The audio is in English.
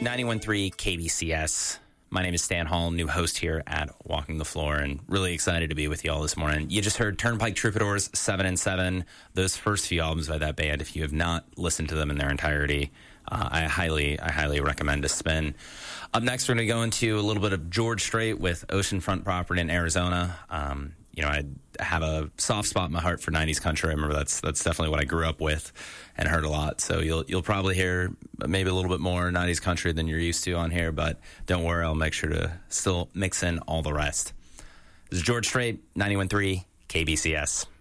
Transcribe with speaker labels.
Speaker 1: 91.3 KBCS. My name is Stan Hall, new host here at Walking the Floor, and really excited to be with you all this morning. You just heard Turnpike Troubadours, 7 and 7. Those first few albums by that band, if you have not listened to them in their entirety, I highly recommend a spin. Up next, we're going to go into a little bit of George Strait with Oceanfront Property in Arizona. I have a soft spot in my heart for 90s country. I remember that's definitely what I grew up with and heard a lot. So you'll probably hear maybe a little bit more 90s country than you're used to on here, but don't worry, I'll make sure to still mix in all the rest. This is George Strait, 91.3 KBCS.